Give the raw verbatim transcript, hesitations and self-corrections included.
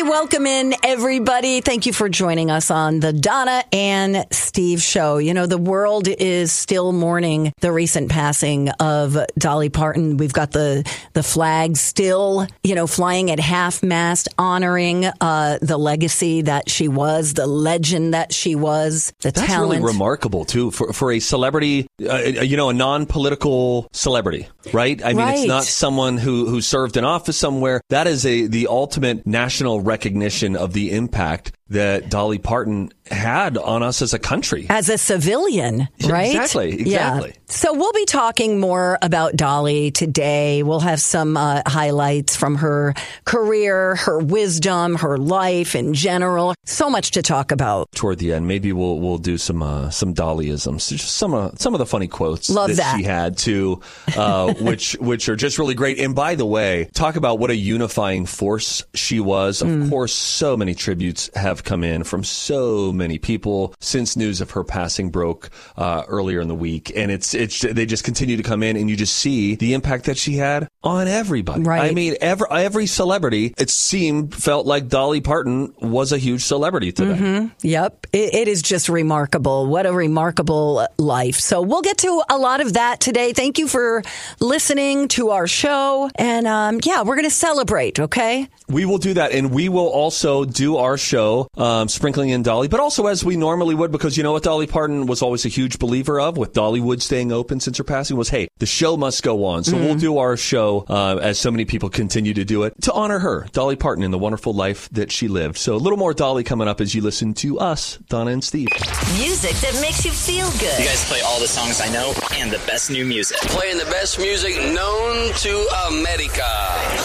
Hey, welcome in, everybody. Thank you for joining us on the Donna and Steve show. You know, the world is still mourning the recent passing of Dolly Parton. We've got the the flag still, you know, flying at half-mast, honoring uh, the legacy that she was, the legend that she was, the That's talent. That's really remarkable, too, for, for a celebrity, uh, you know, a non-political celebrity, right? I mean, Right. It's not someone who, who served in office somewhere. That is a the ultimate national recognition of the impact that Dolly Parton had on us as a country. As a civilian, right? Exactly, exactly. Yeah. So we'll be talking more about Dolly today. We'll have some uh, highlights from her career, her wisdom, her life in general. So much to talk about. Toward the end, maybe we'll we'll do some uh, some Dollyisms, just some uh, some of the funny quotes Love that, that. she had too, uh, which which are just really great. And by the way, talk about what a unifying force she was. Of Mm. course, so many tributes have come in from so many people since news of her passing broke uh, earlier in the week, and it's it's they just continue to come in, and you just see the impact that she had on everybody. Right. I mean, every every celebrity, it seemed felt like Dolly Parton was a huge celebrity today. Mm-hmm. Yep. It, it is just remarkable. What a remarkable life. So we'll get to a lot of that today. Thank you for listening to our show. And um, yeah, we're going to celebrate, okay? We will do that, and we will also do our show, um, sprinkling in Dolly, but also as we normally would, because you know what Dolly Parton was always a huge believer of, with Dollywood staying open since her passing, was, hey, the show must go on. So mm. we'll do our show, uh, as so many people continue to do it, to honor her, Dolly Parton, and the wonderful life that she lived. So a little more Dolly coming up as you listen to us, Donna and Steve. Music that makes you feel good. You guys play all the songs I know and the best new music. Playing the best music known to America.